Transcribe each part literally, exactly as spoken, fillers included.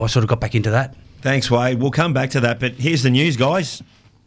I sort of got back into that. Thanks, Wade. We'll come back to that, but here's the news, guys.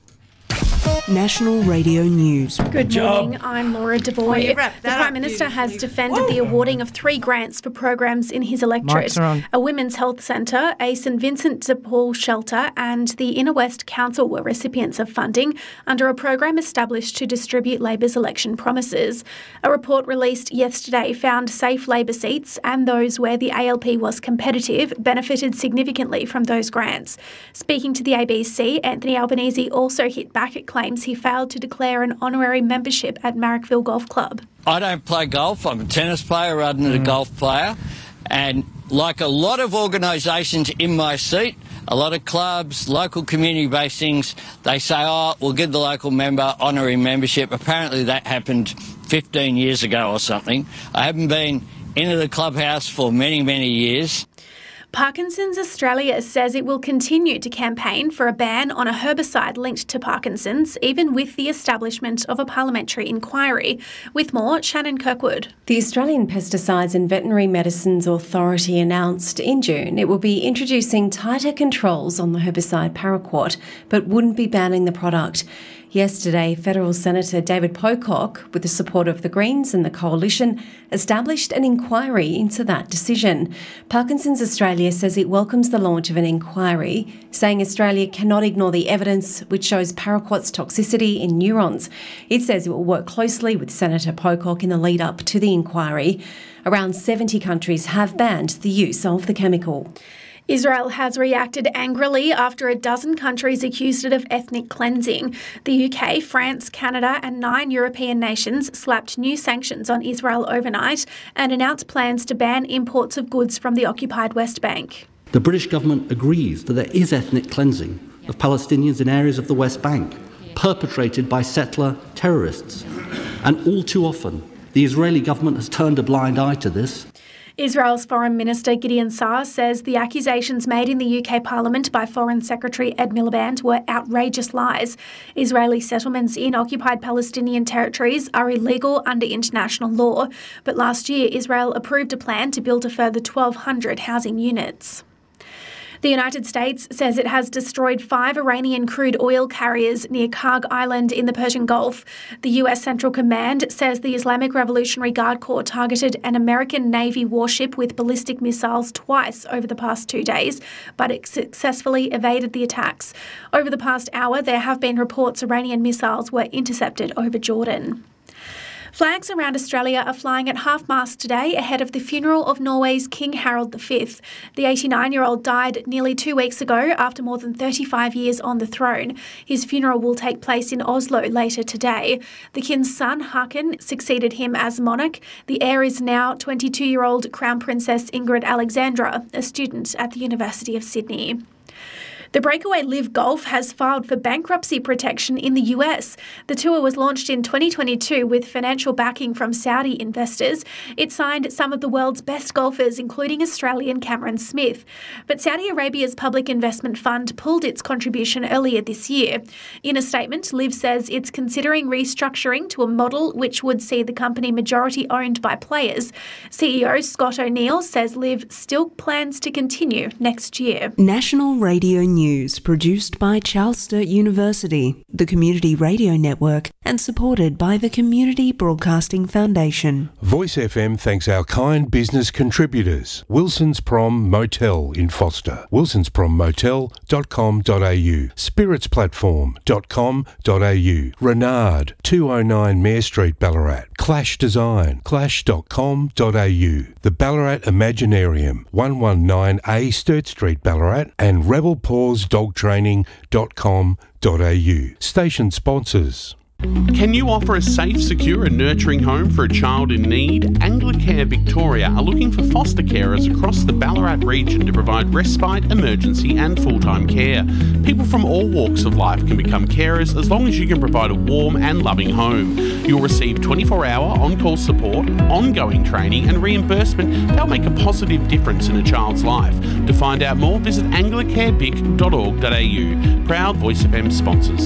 National Radio News. Good job. morning, I'm Laura Devoy. wrap The that Prime up Minister has beautifully. defended the awarding of three grants for programs in his electorate. Mics are on. A women's health centre, a St Vincent de Paul shelter and the Inner West Council were recipients of funding under a program established to distribute Labor's election promises. A report released yesterday found safe Labor seats and those where the A L P was competitive benefited significantly from those grants. Speaking to the A B C, Anthony Albanese also hit back at claims he failed to declare an honorary membership at Marrickville Golf Club. I don't play golf. I'm a tennis player rather than a golf player. And like a lot of organisations in my seat, a lot of clubs, local community-based things, they say, oh, we'll give the local member honorary membership. Apparently that happened fifteen years ago or something. I haven't been into the clubhouse for many, many years. Parkinson's Australia says it will continue to campaign for a ban on a herbicide linked to Parkinson's, even with the establishment of a parliamentary inquiry. With more, Shannon Kirkwood. The Australian Pesticides and Veterinary Medicines Authority announced in June it will be introducing tighter controls on the herbicide paraquat, but wouldn't be banning the product. Yesterday, Federal Senator David Pocock, with the support of the Greens and the Coalition, established an inquiry into that decision. Parkinson's Australia says it welcomes the launch of an inquiry, saying Australia cannot ignore the evidence which shows paraquat's toxicity in neurons. It says it will work closely with Senator Pocock in the lead-up to the inquiry. Around seventy countries have banned the use of the chemical. Israel has reacted angrily after a dozen countries accused it of ethnic cleansing. The U K, France, Canada and nine European nations slapped new sanctions on Israel overnight and announced plans to ban imports of goods from the occupied West Bank. The British government agrees that there is ethnic cleansing of Palestinians in areas of the West Bank, perpetrated by settler terrorists. And all too often, the Israeli government has turned a blind eye to this. Israel's Foreign Minister Gideon Saar says the accusations made in the U K Parliament by Foreign Secretary Ed Miliband were outrageous lies. Israeli settlements in occupied Palestinian territories are illegal under international law, but last year Israel approved a plan to build a further twelve hundred housing units. The United States says it has destroyed five Iranian crude oil carriers near Karg Island in the Persian Gulf. The U S Central Command says the Islamic Revolutionary Guard Corps targeted an American Navy warship with ballistic missiles twice over the past two days, but it successfully evaded the attacks. Over the past hour, there have been reports Iranian missiles were intercepted over Jordan. Flags around Australia are flying at half-mast today ahead of the funeral of Norway's King Harald the Fifth. The eighty-nine-year-old died nearly two weeks ago after more than thirty-five years on the throne. His funeral will take place in Oslo later today. The king's son, Haakon, succeeded him as monarch. The heir is now twenty-two-year-old Crown Princess Ingrid Alexandra, a student at the University of Sydney. The breakaway Live Golf has filed for bankruptcy protection in the U S. The tour was launched in twenty twenty-two with financial backing from Saudi investors. It signed some of the world's best golfers, including Australian Cameron Smith. But Saudi Arabia's public investment fund pulled its contribution earlier this year. In a statement, Live says it's considering restructuring to a model which would see the company majority owned by players. C E O Scott O'Neill says Live still plans to continue next year. National Radio News. News produced by Charles Sturt University, the Community Radio Network, and supported by the Community Broadcasting Foundation. Voice F M thanks our kind business contributors. Wilson's Prom Motel in Foster, wilsons prom motel dot com dot a u, spirits platform dot com dot a u, Renard, two oh nine Mayor Street, Ballarat, Clash Design, clash dot com dot a u, the Ballarat Imaginarium, one nineteen A Sturt Street, Ballarat, and Rebel Paws dog training dot com dot a u. Station sponsors. Can you offer a safe, secure and nurturing home for a child in need? Anglicare Victoria are looking for foster carers across the Ballarat region to provide respite, emergency and full-time care. People from all walks of life can become carers as long as you can provide a warm and loving home. You'll receive twenty-four hour on-call support, ongoing training and reimbursement that'll make a positive difference in a child's life. To find out more, visit anglicare vic dot org dot a u. Proud Voice F M sponsors.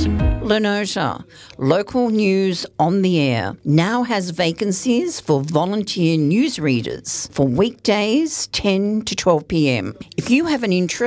Lenota, local news on the air, now has vacancies for volunteer newsreaders for weekdays ten to twelve p m. If you have an interest